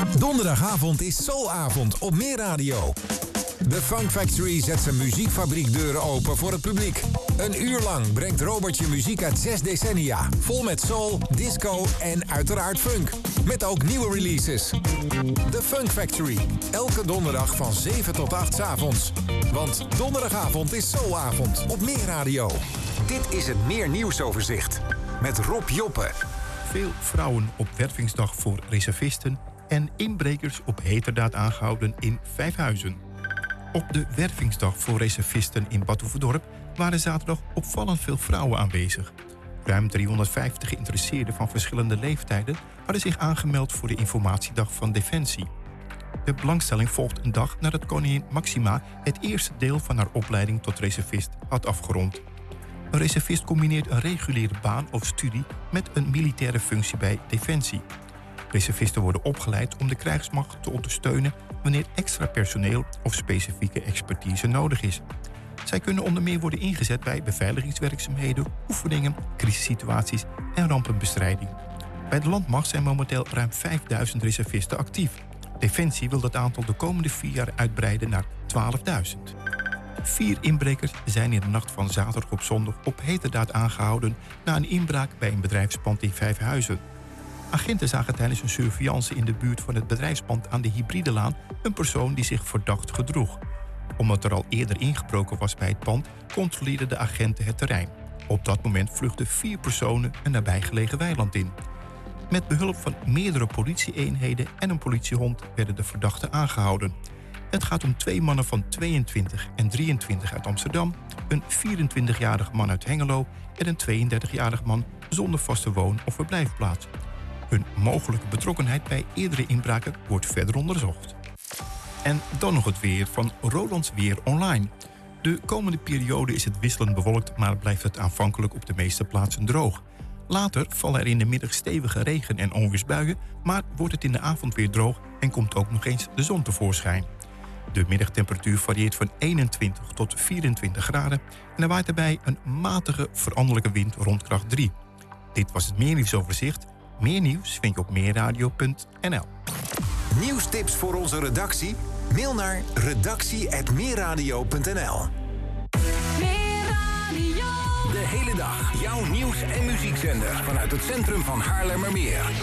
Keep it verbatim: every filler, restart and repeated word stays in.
Donderdagavond is Soulavond op Meer Radio. De Funk Factory zet zijn muziekfabriekdeuren open voor het publiek. Een uur lang brengt Robert je muziek uit zes decennia. Vol met soul, disco en uiteraard funk. Met ook nieuwe releases. De Funk Factory. Elke donderdag van zeven tot acht 's avonds. Want donderdagavond is Soulavond op Meer Radio. Dit is het Meer Nieuwsoverzicht. Met Rob Joppe. Veel vrouwen op wervingsdag voor reservisten en inbrekers op heterdaad aangehouden in Vijfhuizen. Op de wervingsdag voor reservisten in Bad Hoeverdorp waren zaterdag opvallend veel vrouwen aanwezig. Ruim driehonderdvijftig geïnteresseerden van verschillende leeftijden hadden zich aangemeld voor de informatiedag van Defensie. De belangstelling volgt een dag nadat koningin Maxima het eerste deel van haar opleiding tot reservist had afgerond. Een reservist combineert een reguliere baan of studie met een militaire functie bij Defensie. Reservisten worden opgeleid om de krijgsmacht te ondersteunen wanneer extra personeel of specifieke expertise nodig is. Zij kunnen onder meer worden ingezet bij beveiligingswerkzaamheden, oefeningen, crisissituaties en rampenbestrijding. Bij de landmacht zijn momenteel ruim vijfduizend reservisten actief. Defensie wil dat aantal de komende vier jaar uitbreiden naar twaalfduizend. Vier inbrekers zijn in de nacht van zaterdag op zondag op heterdaad aangehouden na een inbraak bij een bedrijfspand in Vijfhuizen. Agenten zagen tijdens een surveillance in de buurt van het bedrijfspand aan de Hybridelaan een persoon die zich verdacht gedroeg. Omdat er al eerder ingebroken was bij het pand, controleerden de agenten het terrein. Op dat moment vluchtten vier personen een nabijgelegen weiland in. Met behulp van meerdere politie-eenheden en een politiehond werden de verdachten aangehouden. Het gaat om twee mannen van tweeëntwintig en drieëntwintig uit Amsterdam, een vierentwintigjarige man uit Hengelo en een tweeëndertigjarige man zonder vaste woon- of verblijfplaats. Hun mogelijke betrokkenheid bij eerdere inbraken wordt verder onderzocht. En dan nog het weer van Rolands Weer Online. De komende periode is het wisselend bewolkt, maar blijft het aanvankelijk op de meeste plaatsen droog. Later vallen er in de middag stevige regen- en onweersbuien, maar wordt het in de avond weer droog en komt ook nog eens de zon tevoorschijn. De middagtemperatuur varieert van eenentwintig tot vierentwintig graden en er waait erbij een matige veranderlijke wind rond kracht drie. Dit was het Meer Nieuwsoverzicht. Meer nieuws vind je op meerradio punt n l. Nieuwstips voor onze redactie? Mail naar redactie apenstaartje meerradio punt n l. De hele dag jouw nieuws- en muziekzender vanuit het centrum van Haarlemmermeer.